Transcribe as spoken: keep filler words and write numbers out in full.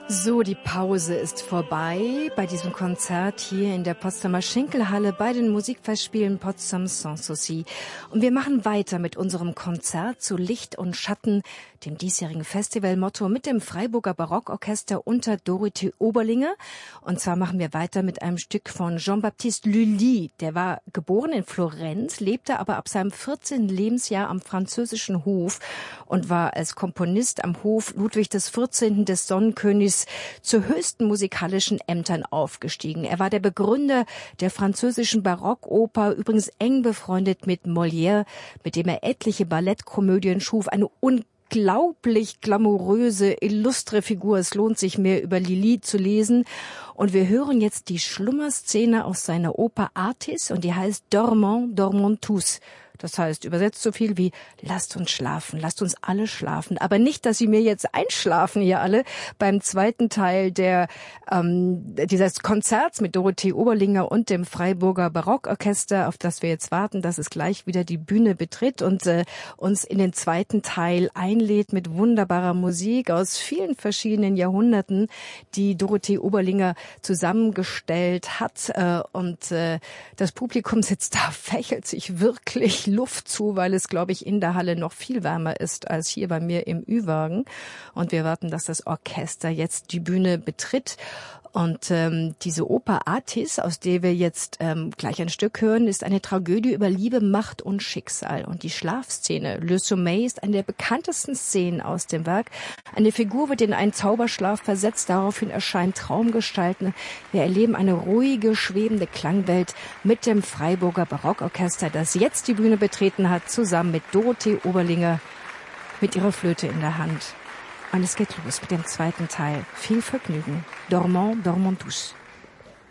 So, die Pause ist vorbei bei diesem Konzert hier in der Potsdamer Schinkelhalle bei den Musikfestspielen Potsdam Sanssouci. Und wir machen weiter mit unserem Konzert zu Licht und Schatten, dem diesjährigen Festivalmotto, mit dem Freiburger Barockorchester unter Dorothee Oberlinger. Und zwar machen wir weiter mit einem Stück von Jean-Baptiste Lully. Der war geboren in Florenz, lebte aber ab seinem vierzehnten Lebensjahr am französischen Hof und war als Komponist am Hof Ludwig des vierzehnten des Sonnenkönigs zu höchsten musikalischen Ämtern aufgestiegen. Er war der Begründer der französischen Barockoper, übrigens eng befreundet mit Molière, mit dem er etliche Ballettkomödien schuf. Eine unglaublich glamouröse, illustre Figur. Es lohnt sich, mehr über Lully zu lesen. Und wir hören jetzt die Schlummerszene aus seiner Oper Artis und die heißt Dormons, dormons tous. Das heißt, übersetzt so viel wie, lasst uns schlafen, lasst uns alle schlafen. Aber nicht, dass Sie mir jetzt einschlafen hier alle beim zweiten Teil der ähm, dieses Konzerts mit Dorothee Oberlinger und dem Freiburger Barockorchester, auf das wir jetzt warten, dass es gleich wieder die Bühne betritt und äh, uns in den zweiten Teil einlädt mit wunderbarer Musik aus vielen verschiedenen Jahrhunderten, die Dorothee Oberlinger zusammengestellt hat. Äh, und äh, das Publikum sitzt da, fächelt sich wirklich Luft zu, weil es, glaube ich, in der Halle noch viel wärmer ist als hier bei mir im Ü-Wagen. Und wir warten, dass das Orchester jetzt die Bühne betritt. Und ähm, diese Oper Artis, aus der wir jetzt ähm, gleich ein Stück hören, ist eine Tragödie über Liebe, Macht und Schicksal. Und die Schlafszene, Le Sommeil, ist eine der bekanntesten Szenen aus dem Werk. Eine Figur wird in einen Zauberschlaf versetzt, daraufhin erscheinen Traumgestalten. Wir erleben eine ruhige, schwebende Klangwelt mit dem Freiburger Barockorchester, das jetzt die Bühne betreten hat, zusammen mit Dorothee Oberlinger mit ihrer Flöte in der Hand. Und es geht los mit dem zweiten Teil. Viel Vergnügen. Dormons, dormons tous.